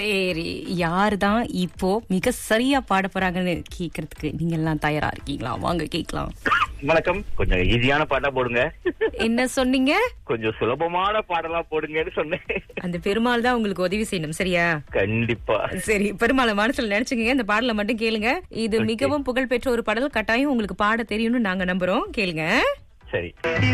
சரி, யாருதான் இப்போ மிக சரியா பாட போறாங்கன்னு கேக்குறதுக்கு நீங்க எல்லாம் தயாரா இருக்கீங்களா? வாங்க கேக்கலாம். வணக்கம். கொஞ்சம் ஈஸியான பாட்டா போடுங்க. என்ன சொன்னீங்க? கொஞ்சம் சுலபமான பாடலா போடுங்கன்னு சொன்னேன். அந்த பெருமாள் தான் உங்களுக்கு உதவி செய்யணும், சரியா? கண்டிப்பா. சரி, பெருமாளை மனசுல நினைச்சுங்க. இந்த பாடலை மட்டும் கேளுங்க. இது மிகவும் புகழ்பெற்ற ஒரு பாடல். கட்டாயம் உங்களுக்கு பாட தெரியும்னு நாங்க நம்புறோம். கேளுங்க. சரி.